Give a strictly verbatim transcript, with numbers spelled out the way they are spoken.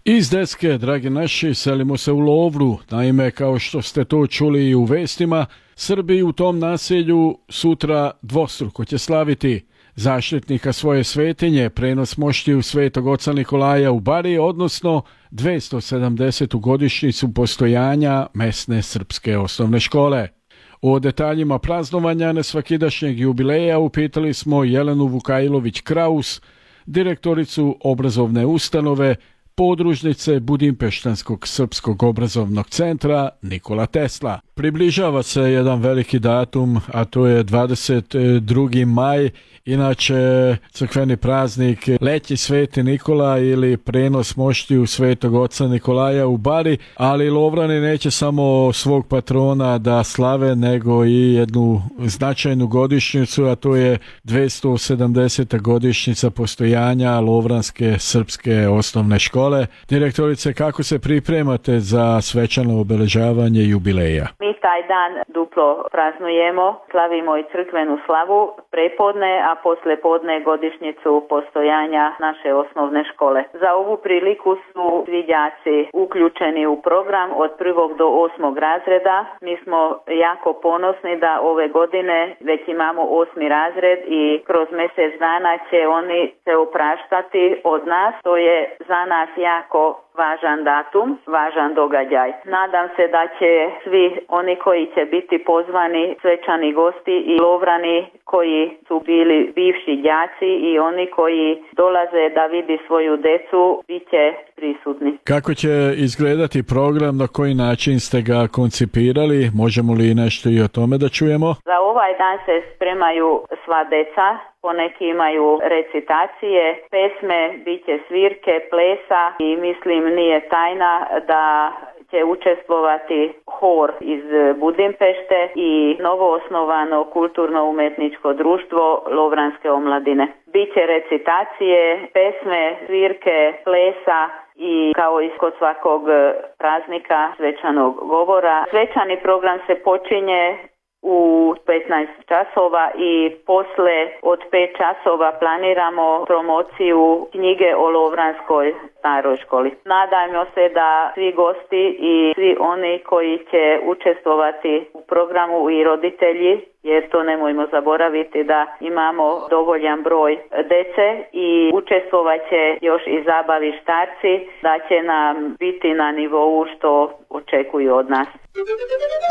Iz deske, dragi naši, selimo se u Lovru. Naime, kao što ste to čuli i u vestima, Srbi u tom naselju sutra dvostruko će slaviti zaštitnika svoje svetinje, prenos moštiju Svetog oca Nikolaja u Bari, odnosno dvjesto sedamdesetu godišnjicu postojanja mesne srpske osnovne škole. O detaljima praznovanja nesvakidašnjeg jubileja upitali smo Jelenu Vukajlović-Kraus, direktoricu obrazovne ustanove podružnice Budimpeštanskog srpskog obrazovnog centra Nikola Tesla. Približava se jedan veliki datum, a to je dvadeset drugi maj, inače crkveni praznik Letnji Sveti Nikola ili prenos moštiju Svetog oca Nikolaja u Bari, ali Lovrani neće samo svog patrona da slave, nego i jednu značajnu godišnjicu, a to je dvjesto sedamdeseta godišnjica postojanja Lovranske srpske osnovne škole. Direktorice, kako se pripremate za svečano obeležavanje jubileja? Mi taj dan duplo praznujemo, slavimo i crkvenu slavu prepodne, a posle podne godišnjicu postojanja naše osnovne škole. Za ovu priliku su svi đaci uključeni u program od prvog do osmog razreda. Mi smo jako ponosni da ove godine već imamo osmi razred i kroz mjesec dana će oni se opraštati od nas. To je za nas jako važan datum, važan događaj. Nadam se da će svi oni koji će biti pozvani, svečani gosti i Lovrani koji su bili bivši đaci i oni koji dolaze da vidi svoju decu, bit će prisutni. Kako će izgledati program, na koji način ste ga koncipirali? Možemo li nešto i o tome da čujemo? Za ovaj dan se spremaju sva deca. Poneki imaju recitacije, pesme, bit će svirke, plesa i mislim nije tajna da će učestvovati hor iz Budimpešte i novoosnovano kulturno-umetničko društvo Lovranske omladine. Biće recitacije, pesme, svirke, plesa i kao i kod svakog praznika svečanog govora. Svečani program se počinje u petnaest časova i posle od pet časova planiramo promociju knjige o Lovranskoj staroj školi. Nadajmo se da svi gosti i svi oni koji će učestvovati u programu i roditelji, jer to nemojmo zaboraviti da imamo dovoljan broj dece i učestvovat će još i zabavi štarci, da će nam biti na nivou što očekuju od nas.